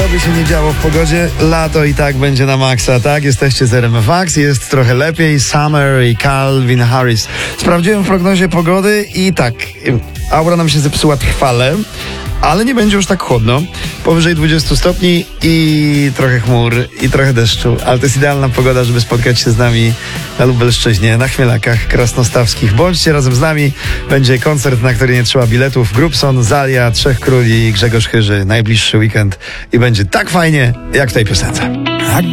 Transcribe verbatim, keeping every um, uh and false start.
Co by się nie działo w pogodzie, lato i tak będzie na maksa, tak? Jesteście z R M F Max, jest trochę lepiej. Summer i Calvin Harris. Sprawdziłem w prognozie pogody i tak, aura nam się zepsuła trwale, ale nie będzie już tak chłodno. Powyżej dwudziestu stopni i trochę chmur i trochę deszczu, ale to jest idealna pogoda, żeby spotkać się z nami na Lubelszczyźnie, na Chmielakach Krasnostawskich. Bądźcie razem z nami, będzie koncert, na który nie trzeba biletów. Grubson, Zalia, Trzech Króli, Grzegorz Chyży, najbliższy weekend i będzie tak fajnie, jak w tej piosence.